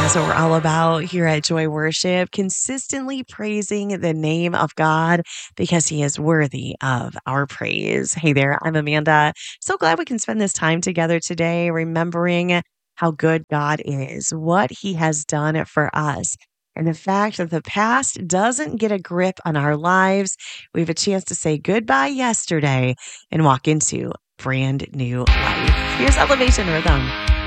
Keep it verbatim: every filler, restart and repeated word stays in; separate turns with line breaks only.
That's what we're all about here at Joy Worship, consistently praising the name of God because he is worthy of our praise. Hey there, I'm Amanda. So glad we can spend this time together today, remembering how good God is, what he has done for us, and the fact that the past doesn't get a grip on our lives. We have a chance to say goodbye yesterday and walk into brand new life. Here's Elevation Rhythm.